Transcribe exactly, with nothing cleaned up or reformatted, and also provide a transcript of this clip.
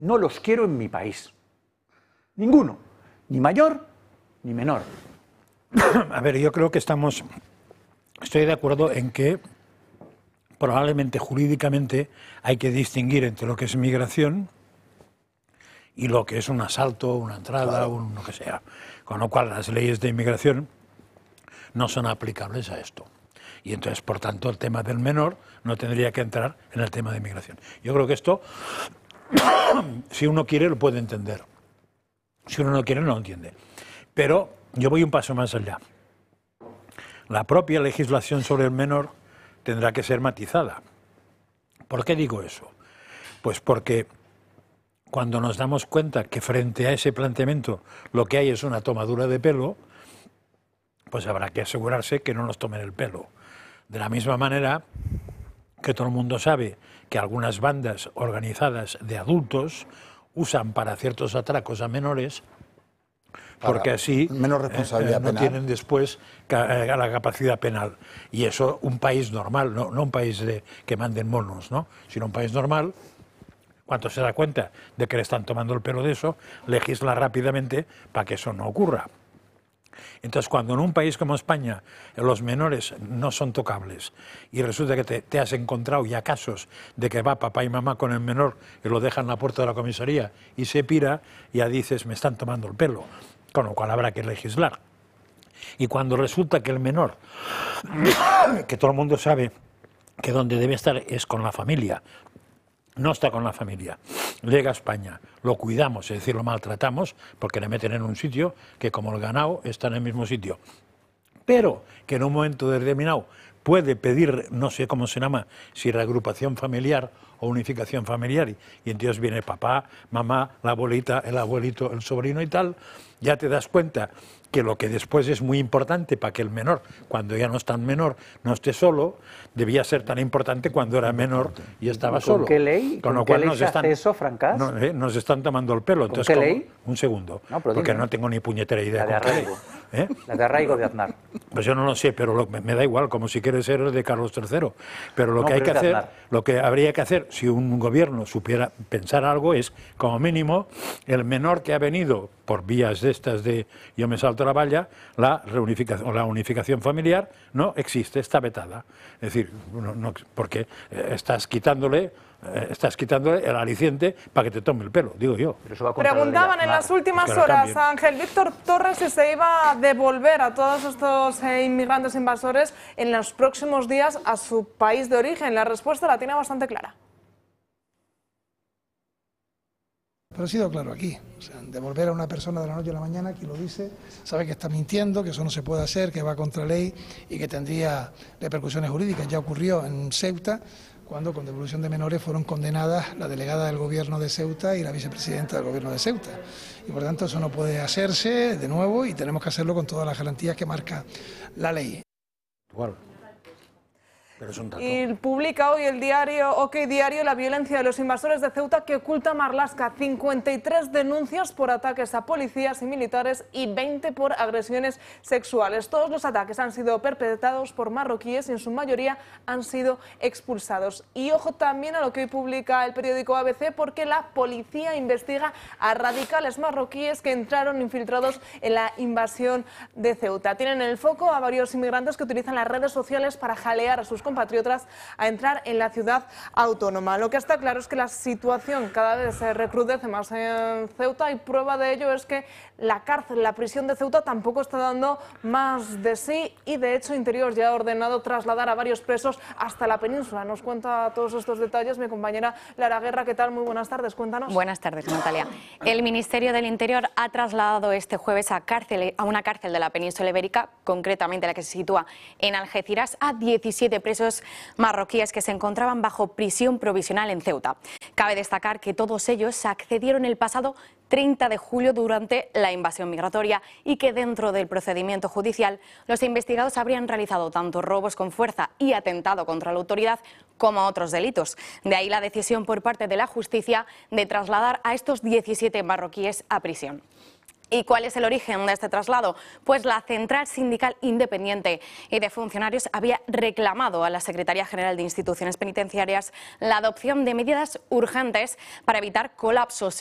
No los quiero en mi país. Ninguno. Ni mayor ni menor. A ver, yo creo que estamos... Estoy de acuerdo en que probablemente jurídicamente hay que distinguir entre lo que es migración y lo que es un asalto, una entrada, claro. un, lo que sea. Con lo cual las leyes de inmigración no son aplicables a esto. Y entonces, por tanto, el tema del menor no tendría que entrar en el tema de inmigración. Yo creo que esto, si uno quiere, lo puede entender. Si uno no quiere, no lo entiende. Pero yo voy un paso más allá. La propia legislación sobre el menor tendrá que ser matizada. ¿Por qué digo eso? Pues porque cuando nos damos cuenta que frente a ese planteamiento lo que hay es una tomadura de pelo, pues habrá que asegurarse que no nos tomen el pelo. De la misma manera que todo el mundo sabe que algunas bandas organizadas de adultos usan para ciertos atracos a menores, porque así menos responsabilidad eh, no penal. tienen después ca eh, la capacidad penal. Y eso un país normal, no, no un país de, que manden monos, ¿no? Sino un país normal, cuando se da cuenta de que le están tomando el pelo de eso, legisla rápidamente para que eso no ocurra. Entonces, cuando en un país como España los menores no son tocables y resulta que te, te has encontrado ya casos de que va papá y mamá con el menor y lo dejan en la puerta de la comisaría y se pira, ya dices, me están tomando el pelo, con lo cual habrá que legislar. Y cuando resulta que el menor, que todo el mundo sabe que donde debe estar es con la familia, no está con la familia, llega a España, lo cuidamos, es decir, lo maltratamos, porque le meten en un sitio que como el ganado está en el mismo sitio, pero que en un momento determinado puede pedir, no sé cómo se llama, si reagrupación familiar o unificación familiar, y, y entonces viene papá, mamá, la abuelita, el abuelito, el sobrino y tal, ya te das cuenta que lo que después es muy importante para que el menor, cuando ya no es tan menor, no esté solo, debía ser tan importante cuando era menor y estaba ¿Con solo. qué ley? Con ¿Con lo qué cual ley nos se están, hace eso, Francás? no, eh, nos están tomando el pelo. ¿Con Entonces, qué ¿cómo? ley? Un segundo, No, pero porque dime. no tengo ni puñetera idea. La de con qué ley. arraigo. ¿Eh? La de arraigo de Aznar. Pues yo no lo sé, pero lo, me, me da igual, como si quieres ser el de Carlos tercero. Pero lo No, que hay pero que es de hacer, Aznar. lo que habría que hacer, si un gobierno supiera pensar algo, es, como mínimo, el menor que ha venido por vías de estas de yo me salto la valla, la reunificación, la unificación familiar no existe, está vetada. Es decir, no, no, porque eh, estás quitándole eh, estás quitándole el aliciente para que te tome el pelo, digo yo. Pero eso va contra la ley de Preguntaban en Aznar. las últimas Pues que la horas cambien. a Ángel Víctor Torres si se iba a devolver a todos estos eh, inmigrantes invasores en los próximos días a su país de origen. La respuesta la tiene bastante clara. Pero ha sido claro aquí, o sea, devolver a una persona de la noche a la mañana, quien lo dice, sabe que está mintiendo, que eso no se puede hacer, que va contra ley y que tendría repercusiones jurídicas. Ya ocurrió en Ceuta, cuando con devolución de menores fueron condenadas la delegada del gobierno de Ceuta y la vicepresidenta del gobierno de Ceuta. Y por tanto eso no puede hacerse de nuevo y tenemos que hacerlo con todas las garantías que marca la ley. Igual. Pero es un dato. Y publica hoy el diario OK Diario la violencia de los invasores de Ceuta que oculta Marlaska. cincuenta y tres denuncias por ataques a policías y militares y veinte por agresiones sexuales. Todos los ataques han sido perpetrados por marroquíes y en su mayoría han sido expulsados. Y ojo también a lo que hoy publica el periódico A B C, porque la policía investiga a radicales marroquíes que entraron infiltrados en la invasión de Ceuta. Tienen en el foco a varios inmigrantes que utilizan las redes sociales para jalear a sus compatriotas a entrar en la ciudad autónoma. Lo que está claro es que la situación cada vez se recrudece más en Ceuta y prueba de ello es que la cárcel, la prisión de Ceuta tampoco está dando más de sí y de hecho Interior ya ha ordenado trasladar a varios presos hasta la península. Nos cuenta todos estos detalles mi compañera Lara Guerra. ¿Qué tal? Muy buenas tardes, cuéntanos. Buenas tardes, Natalia. El Ministerio del Interior ha trasladado este jueves a, cárcel, a una cárcel de la península ibérica, concretamente la que se sitúa en Algeciras, a diecisiete presos marroquíes que se encontraban bajo prisión provisional en Ceuta. Cabe destacar que todos ellos accedieron el pasado treinta de julio durante la invasión migratoria y que dentro del procedimiento judicial los investigados habrían realizado tanto robos con fuerza y atentado contra la autoridad como otros delitos. De ahí la decisión por parte de la justicia de trasladar a estos diecisiete marroquíes a prisión. ¿Y cuál es el origen de este traslado? Pues la Central Sindical Independiente y de Funcionarios había reclamado a la Secretaría General de Instituciones Penitenciarias la adopción de medidas urgentes para evitar colapsos